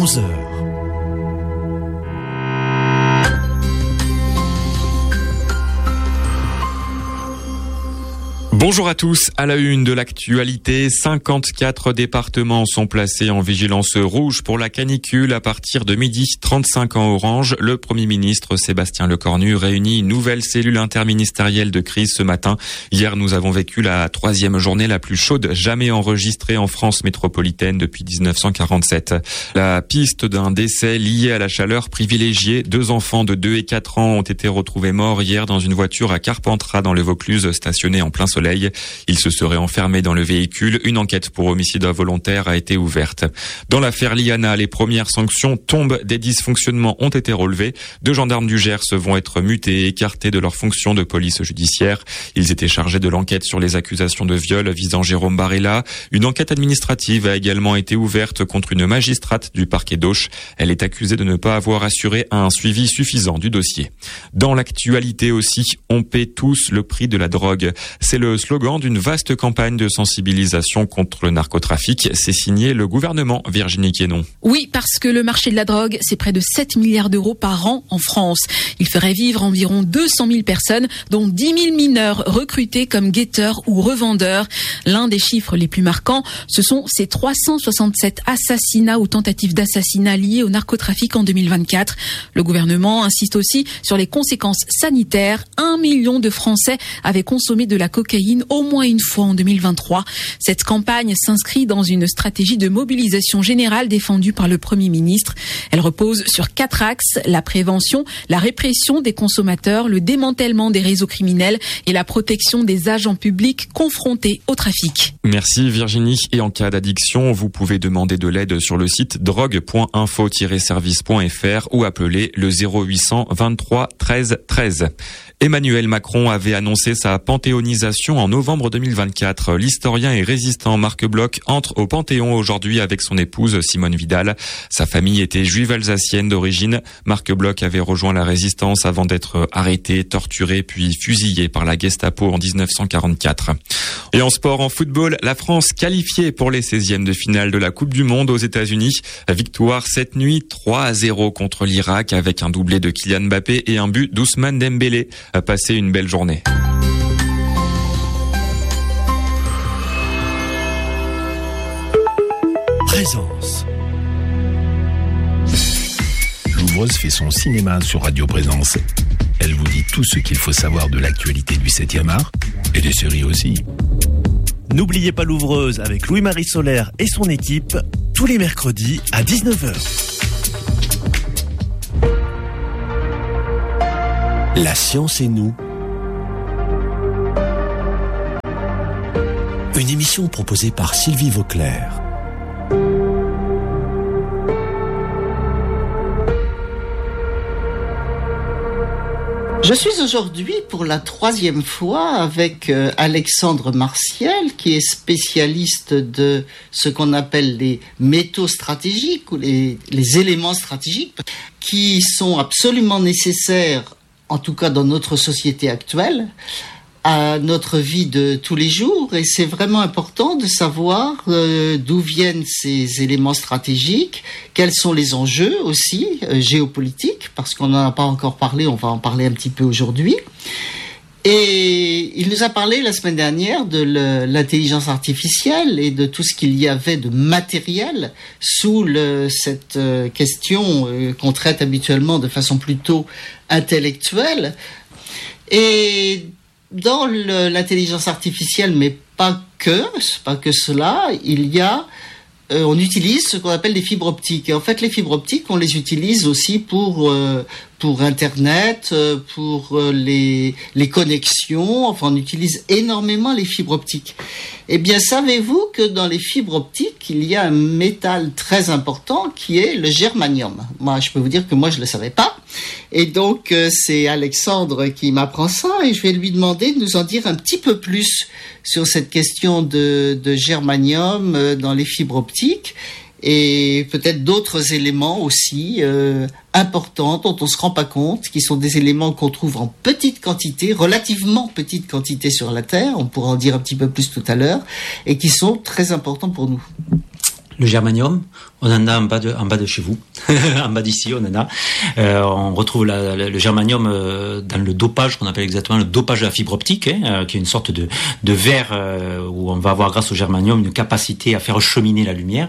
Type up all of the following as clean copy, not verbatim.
11h. Bonjour à tous, à la une de l'actualité, 54 départements sont placés en vigilance rouge pour la canicule à partir de midi, 35 en orange. Le Premier ministre Sébastien Lecornu réunit une nouvelle cellule interministérielle de crise ce matin. Hier, nous avons vécu la 3e journée la plus chaude jamais enregistrée en France métropolitaine depuis 1947. La piste d'un décès lié à la chaleur privilégiée. 2 enfants de 2 et 4 ans ont été retrouvés morts hier dans une voiture à Carpentras dans le Vaucluse stationnée en plein soleil. Il se serait enfermé dans le véhicule. Une enquête pour homicide involontaire a été ouverte. Dans l'affaire Liana, les premières sanctions tombent. Des dysfonctionnements ont été relevés. 2 gendarmes du Gers vont être mutés et écartés de leurs fonctions de police judiciaire. Ils étaient chargés de l'enquête sur les accusations de viol visant Jérôme Barella. Une enquête administrative a également été ouverte contre une magistrate du parquet d'Auch. Elle est accusée de ne pas avoir assuré un suivi suffisant du dossier. Dans l'actualité aussi, on paie tous le prix de la drogue. C'est le slogan d'une vaste campagne de sensibilisation contre le narcotrafic. C'est signé le gouvernement, Virginie Quénon. Oui, parce que le marché de la drogue, c'est près de 7 milliards d'euros par an en France. Il ferait vivre environ 200 000 personnes, dont 10 000 mineurs recrutés comme guetteurs ou revendeurs. L'un des chiffres les plus marquants, ce sont ces 367 assassinats ou tentatives d'assassinat liés au narcotrafic en 2024. Le gouvernement insiste aussi sur les conséquences sanitaires. 1 million de Français avaient consommé de la cocaïne au moins une fois en 2023. Cette campagne s'inscrit dans une stratégie de mobilisation générale défendue par le Premier ministre. Elle repose sur 4 axes: la prévention, la répression des consommateurs, le démantèlement des réseaux criminels et la protection des agents publics confrontés au trafic. Merci Virginie. Et en cas d'addiction, vous pouvez demander de l'aide sur le site drogue.info-service.fr ou appeler le 0800 23 13 13. Emmanuel Macron avait annoncé sa panthéonisation en novembre 2024. L'historien et résistant Marc Bloch entre au Panthéon aujourd'hui avec son épouse Simone Vidal. Sa famille était juive alsacienne d'origine. Marc Bloch avait rejoint la résistance avant d'être arrêté, torturé puis fusillé par la Gestapo en 1944. Et en sport, en football, la France qualifiée pour les 16e de finale de la Coupe du Monde aux États-Unis. Victoire cette nuit 3-0 contre l'Irak avec un doublé de Kylian Mbappé et un but d'Ousmane Dembélé. Passez une belle journée. Présence. Louvreuse fait son cinéma sur Radio Présence. Elle vous dit tout ce qu'il faut savoir de l'actualité du 7e art et des séries aussi. N'oubliez pas Louvreuse avec Louis-Marie Solaire et son équipe tous les mercredis à 19h. La science et nous. Une émission proposée par Sylvie Vauclair. Je suis aujourd'hui pour la 3e fois avec Alexandre Martiel, qui est spécialiste de ce qu'on appelle les métaux stratégiques ou les éléments stratégiques, qui sont absolument nécessaires, en tout cas dans notre société actuelle, à notre vie de tous les jours. Et c'est vraiment important de savoir d'où viennent ces éléments stratégiques, quels sont les enjeux aussi géopolitiques, parce qu'on n'en a pas encore parlé, on va en parler un petit peu aujourd'hui. Et il nous a parlé la semaine dernière de l'intelligence artificielle et de tout ce qu'il y avait de matériel sous cette question qu'on traite habituellement de façon plutôt intellectuelle. Et dans l'intelligence artificielle, mais pas que cela, on utilise ce qu'on appelle des fibres optiques. Et en fait, les fibres optiques, on les utilise aussi pour Internet, pour les connexions. Enfin, on utilise énormément les fibres optiques. Eh bien, savez-vous que dans les fibres optiques, il y a un métal très important qui est le germanium. Moi, je peux vous dire que moi, je le savais pas. Et donc, c'est Alexandre qui m'apprend ça et je vais lui demander de nous en dire un petit peu plus sur cette question de germanium dans les fibres optiques et peut-être d'autres éléments aussi importants dont on se rend pas compte, qui sont des éléments qu'on trouve en petite quantité, relativement petite quantité sur la Terre, on pourra en dire un petit peu plus tout à l'heure, et qui sont très importants pour nous. Le germanium, on en a en bas de chez vous, en bas d'ici, on en a. On retrouve le germanium dans le dopage qu'on appelle exactement le dopage de la fibre optique, qui est une sorte de verre où on va avoir grâce au germanium une capacité à faire cheminer la lumière.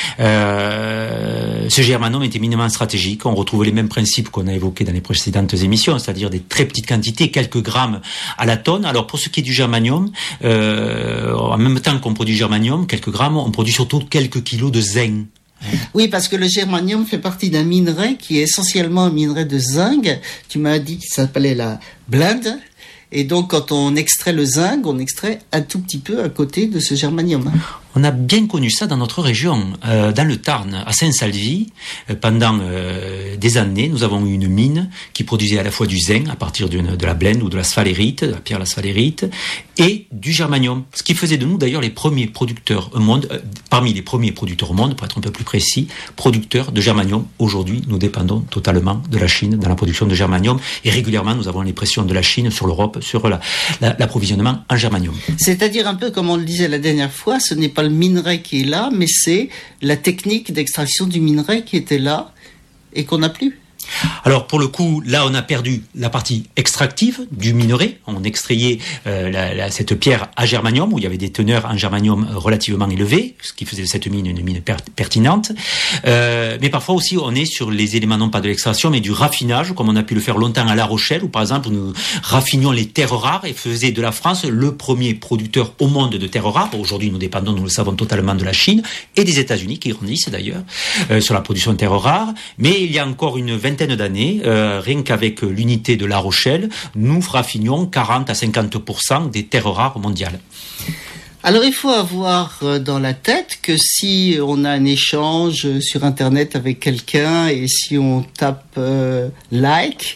Ce germanium est éminemment stratégique. On retrouve les mêmes principes qu'on a évoqués dans les précédentes émissions, c'est-à-dire des très petites quantités, quelques grammes à la tonne. Alors pour ce qui est du germanium, en même temps qu'on produit du germanium, quelques grammes, on produit surtout quelques kilos de zinc. Oui, parce que le germanium fait partie d'un minerai qui est essentiellement un minerai de zinc. Tu m'as dit qu'il s'appelait la blende. Et donc, quand on extrait le zinc, on extrait un tout petit peu à côté de ce germanium. On a bien connu ça dans notre région, dans le Tarn, à Saint-Salvi. Pendant des années, nous avons eu une mine qui produisait à la fois du zinc à partir de la blende ou de la sphalérite, de la pierre la sphalérite, et du germanium. Ce qui faisait de nous d'ailleurs les premiers producteurs au monde, parmi les premiers producteurs au monde, pour être un peu plus précis, producteurs de germanium. Aujourd'hui, nous dépendons totalement de la Chine dans la production de germanium, et régulièrement, nous avons les pressions de la Chine sur l'Europe, sur l'approvisionnement en germanium. C'est-à-dire un peu comme on le disait la dernière fois, ce n'est pas le minerai qui est là, mais c'est la technique d'extraction du minerai qui était là et qu'on n'a plus. Alors pour le coup, là on a perdu la partie extractive du minerai. On extrayait cette pierre à germanium où il y avait des teneurs en germanium relativement élevées, ce qui faisait de cette mine une mine pertinente. Mais parfois aussi on est sur les éléments non pas de l'extraction mais du raffinage, comme on a pu le faire longtemps à La Rochelle, où par exemple nous raffinions les terres rares et faisait de la France le premier producteur au monde de terres rares. Aujourd'hui nous dépendons, nous le savons, totalement de la Chine et des États-Unis qui grandissent d'ailleurs sur la production de terres rares. Mais il y a encore une vingtaine d'années, rien qu'avec l'unité de La Rochelle, nous raffinions 40 à 50% des terres rares mondiales. Alors il faut avoir dans la tête que si on a un échange sur Internet avec quelqu'un et si on tape like,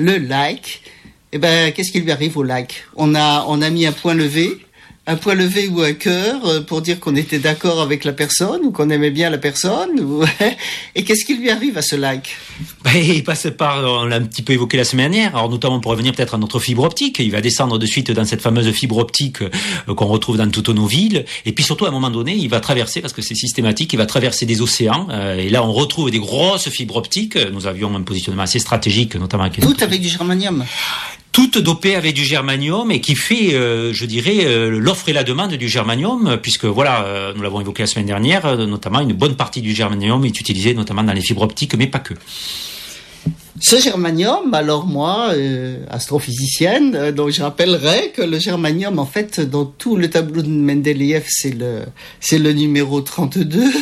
eh ben qu'est-ce qui lui arrive au like ? On a mis un point levé ou un cœur pour dire qu'on était d'accord avec la personne ou qu'on aimait bien la personne. Et qu'est-ce qui lui arrive à ce like ? Il passe par, on l'a un petit peu évoqué la semaine dernière, alors notamment pour revenir peut-être à notre fibre optique. Il va descendre de suite dans cette fameuse fibre optique qu'on retrouve dans toutes nos villes. Et puis surtout, à un moment donné, il va traverser, parce que c'est systématique, il va traverser des océans. Et là, on retrouve des grosses fibres optiques. Nous avions un positionnement assez stratégique, notamment avec... Tout avec du germanium. Toute dopée avec du germanium et qui fait, je dirais, l'offre et la demande du germanium, puisque voilà, nous l'avons évoqué la semaine dernière, notamment une bonne partie du germanium est utilisée notamment dans les fibres optiques, mais pas que. Ce germanium, alors moi, astrophysicienne, donc je rappellerai que le germanium, en fait, dans tout le tableau de Mendeleïev, c'est le numéro 32.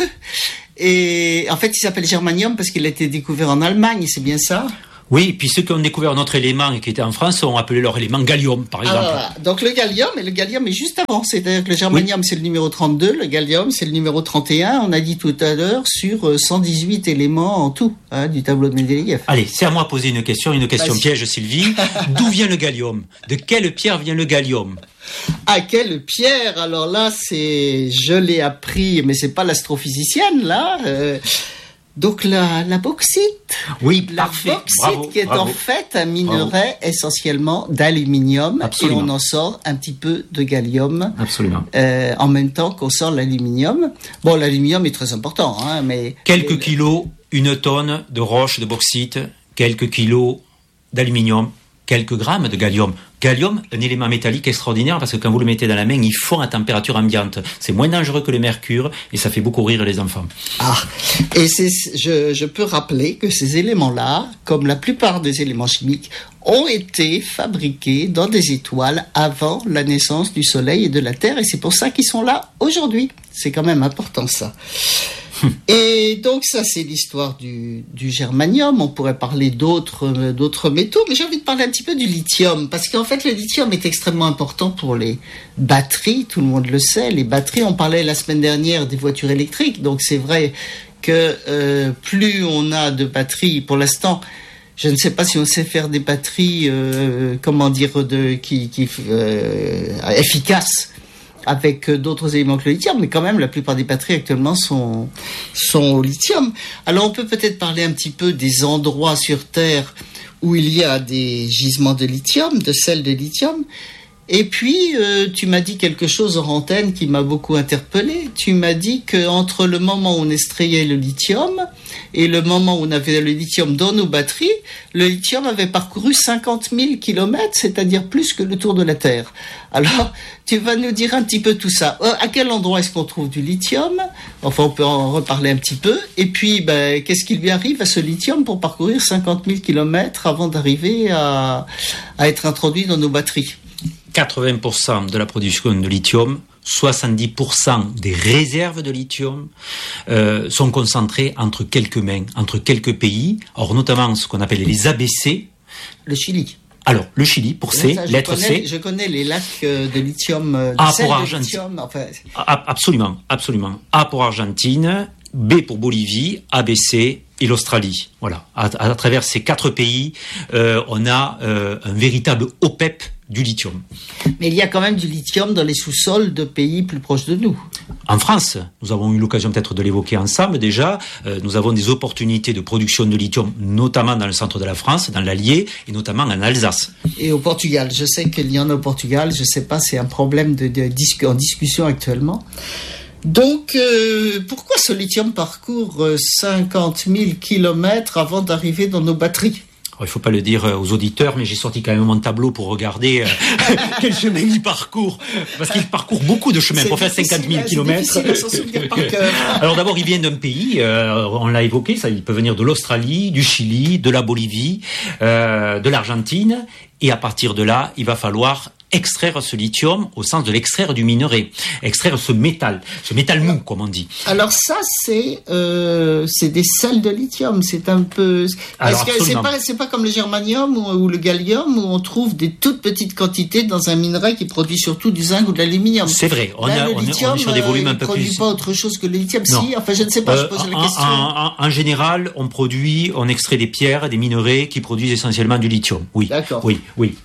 Et en fait, il s'appelle germanium parce qu'il a été découvert en Allemagne, c'est bien ça ? Oui, et puis ceux qui ont découvert notre élément et qui étaient en France ont appelé leur élément gallium, par exemple. Alors, donc le gallium est juste avant, c'est-à-dire que le germanium c'est le numéro 32, le gallium c'est le numéro 31, on a dit tout à l'heure, sur 118 éléments en tout du tableau de Mendeleïev. Allez, c'est à moi de poser une question piège, Sylvie. D'où vient le gallium ? De quelle pierre vient le gallium ? À quelle pierre ? Alors là, je l'ai appris, mais c'est pas l'astrophysicienne là. Donc la bauxite. Oui, la parfait. Bauxite qui est en fait un minerai essentiellement d'aluminium. Absolument. Et on en sort un petit peu de gallium. Absolument. En même temps qu'on sort l'aluminium. Bon, l'aluminium est très important, mais... Quelques kilos, une tonne de roche de bauxite, quelques kilos d'aluminium, quelques grammes de gallium. Gallium, un élément métallique extraordinaire parce que quand vous le mettez dans la main, il fond à température ambiante. C'est moins dangereux que le mercure et ça fait beaucoup rire les enfants. Et je peux rappeler que ces éléments-là, comme la plupart des éléments chimiques, ont été fabriqués dans des étoiles avant la naissance du Soleil et de la Terre et c'est pour ça qu'ils sont là aujourd'hui. C'est quand même important ça. Et donc ça c'est l'histoire du germanium. On pourrait parler d'autres métaux, mais j'ai envie de parler un petit peu du lithium parce qu'en fait le lithium est extrêmement important pour les batteries, tout le monde le sait. Les batteries, on parlait la semaine dernière des voitures électriques, donc c'est vrai que plus on a de batteries, pour l'instant je ne sais pas si on sait faire des batteries efficaces avec d'autres éléments que le lithium, mais quand même la plupart des batteries actuellement sont au lithium. Alors on peut peut-être parler un petit peu des endroits sur Terre où il y a des gisements de lithium, de sels de lithium. Et puis, tu m'as dit quelque chose hors antenne qui m'a beaucoup interpellé. Tu m'as dit qu'entre le moment où on extrayait le lithium et le moment où on avait le lithium dans nos batteries, le lithium avait parcouru 50 000 kilomètres, c'est-à-dire plus que le tour de la Terre. Alors, tu vas nous dire un petit peu tout ça. À quel endroit est-ce qu'on trouve du lithium ? Enfin, on peut en reparler un petit peu. Et puis, qu'est-ce qui lui arrive à ce lithium pour parcourir 50 000 kilomètres avant d'arriver à être introduit dans nos batteries ? 80% de la production de lithium, 70% des réserves de lithium sont concentrées entre quelques mains, entre quelques pays, or notamment ce qu'on appelle les ABC. Le Chili. Alors, le Chili, pour C, lettre C. Je connais les lacs de lithium. A pour Argentine. Absolument. A pour Argentine, B pour Bolivie, ABC et l'Australie. Voilà. À travers ces 4 pays, on a un véritable OPEP du lithium. Mais il y a quand même du lithium dans les sous-sols de pays plus proches de nous. En France, nous avons eu l'occasion peut-être de l'évoquer ensemble déjà, nous avons des opportunités de production de lithium, notamment dans le centre de la France, dans l'Allier, et notamment en Alsace. Et au Portugal, je sais qu'il y en a au Portugal, je ne sais pas, c'est un problème en discussion actuellement. Donc, pourquoi ce lithium parcourt 50 000 kilomètres avant d'arriver dans nos batteries ? Il ne faut pas le dire aux auditeurs, mais j'ai sorti quand même mon tableau pour regarder quel chemin il parcourt. Parce qu'il parcourt beaucoup de chemins pour faire 50 000 kilomètres. C'est difficile de s'en souvenir par cœur. Alors d'abord, il vient d'un pays, on l'a évoqué, ça, il peut venir de l'Australie, du Chili, de la Bolivie, de l'Argentine. Et à partir de là, il va falloir extraire ce lithium au sens de l'extraire du minerai, extraire ce métal mou, comme on dit. Alors ça, c'est des sels de lithium, c'est un peu... Est-ce que c'est pas comme le germanium ou le gallium où on trouve des toutes petites quantités dans un minerai qui produit surtout du zinc ou de l'aluminium. C'est vrai, on est sur des volumes un peu plus... ne produit pas autre chose que le lithium, non. Si, enfin je ne sais pas, je pose la question. En général, on extrait des pierres, des minerais qui produisent essentiellement du lithium. Oui. D'accord. Oui.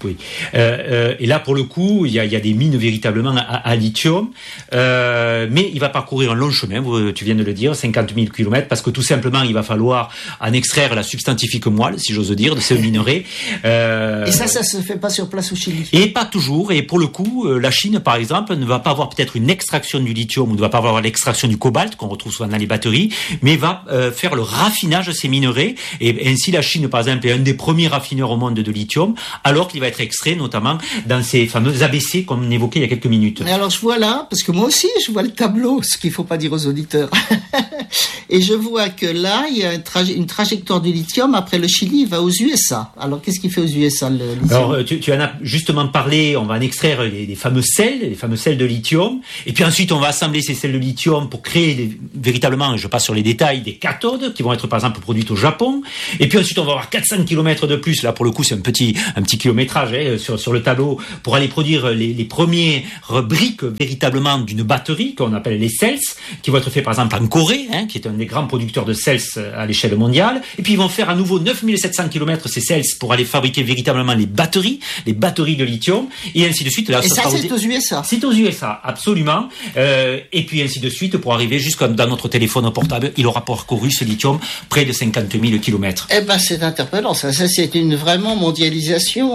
Et là, pour le coup, il y a des mines véritablement à lithium, mais il va parcourir un long chemin, tu viens de le dire, 50 000 km, parce que tout simplement, il va falloir en extraire la substantifique moelle, si j'ose dire, de ce minerai. Et ça se fait pas sur place au Chili. Et pas toujours, et pour le coup, la Chine, par exemple, ne va pas avoir peut-être une extraction du lithium, ou ne va pas avoir l'extraction du cobalt, qu'on retrouve souvent dans les batteries, mais va faire le raffinage de ces minerais, et ainsi la Chine, par exemple, est un des premiers raffineurs au monde de lithium, alors qu'il va être extrait, notamment, dans ces fameux ABC, comme on évoquait il y a quelques minutes. Mais alors je vois là, parce que moi aussi je vois le tableau, ce qu'il ne faut pas dire aux auditeurs, et je vois que là il y a une trajectoire du lithium, après le Chili il va aux USA. Alors qu'est-ce qu'il fait aux USA le lithium ? Alors tu en as justement parlé, on va en extraire les fameux sels de lithium, et puis ensuite on va assembler ces sels de lithium pour créer véritablement, je passe sur les détails, des cathodes qui vont être par exemple produites au Japon, et puis ensuite on va avoir 400 km de plus, là pour le coup c'est un petit kilométrage sur le tableau, pour aller produire les premières briques véritablement d'une batterie qu'on appelle les cells, qui vont être faits par exemple en Corée, qui est un des grands producteurs de cells à l'échelle mondiale, et puis ils vont faire à nouveau 9700 km ces cells pour aller fabriquer véritablement les batteries de lithium, et ainsi de suite. Là, et ça c'est aux USA ? C'est aux USA, absolument, et puis ainsi de suite pour arriver jusqu'à dans notre téléphone portable, il aura parcouru ce lithium près de 50 000 km. Eh ben c'est interpellant, ça c'est une vraiment mondialisation,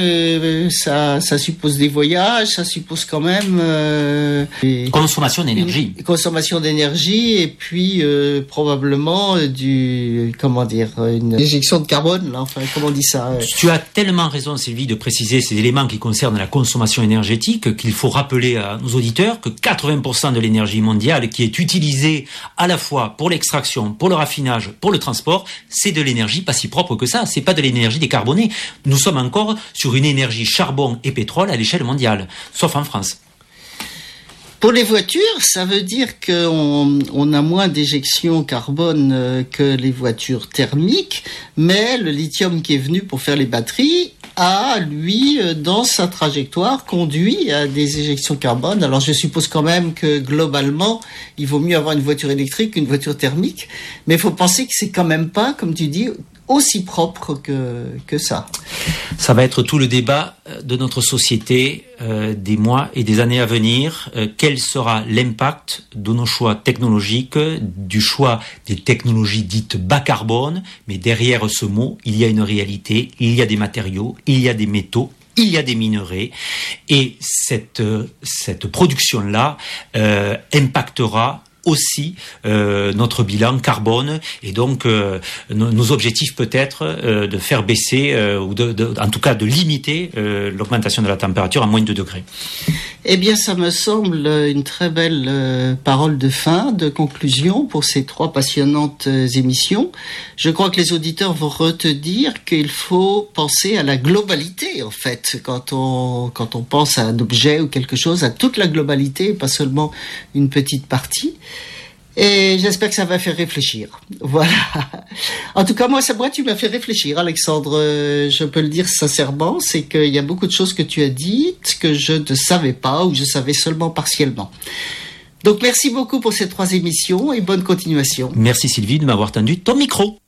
ça suppose des voyages, ça suppose quand même consommation d'énergie. Consommation d'énergie et puis probablement une éjection de carbone, là, enfin comment on dit ça. Tu as tellement raison Sylvie de préciser ces éléments qui concernent la consommation énergétique qu'il faut rappeler à nos auditeurs que 80% de l'énergie mondiale qui est utilisée à la fois pour l'extraction, pour le raffinage, pour le transport, c'est de l'énergie pas si propre que ça, c'est pas de l'énergie décarbonée. Nous sommes encore sur une énergie charbon et pétrole à l'échelle mondiale, sauf en France. Pour les voitures, ça veut dire qu'on a moins d'éjection carbone que les voitures thermiques, mais le lithium qui est venu pour faire les batteries a, lui, dans sa trajectoire, conduit à des éjections carbone. Alors je suppose quand même que globalement, il vaut mieux avoir une voiture électrique qu'une voiture thermique, mais il faut penser que c'est quand même pas, comme tu dis, aussi propre que ça. Ça va être tout le débat de notre société des mois et des années à venir. Quel sera l'impact de nos choix technologiques, du choix des technologies dites bas carbone, mais derrière ce mot, il y a une réalité, il y a des matériaux, il y a des métaux, il y a des minerais et cette production-là impactera aussi notre bilan carbone et donc nos objectifs peut-être de faire baisser ou en tout cas de limiter l'augmentation de la température à moins de 2 degrés. Eh bien, ça me semble une très belle parole de fin, de conclusion pour ces 3 passionnantes émissions. Je crois que les auditeurs vont retenir qu'il faut penser à la globalité, en fait, quand on pense à un objet ou quelque chose, à toute la globalité, pas seulement une petite partie. Et j'espère que ça va faire réfléchir. Voilà. En tout cas, moi, tu m'as fait réfléchir, Alexandre. Je peux le dire sincèrement, c'est qu'il y a beaucoup de choses que tu as dites que je ne savais pas ou je savais seulement partiellement. Donc, merci beaucoup pour ces 3 émissions et bonne continuation. Merci Sylvie de m'avoir tendu ton micro.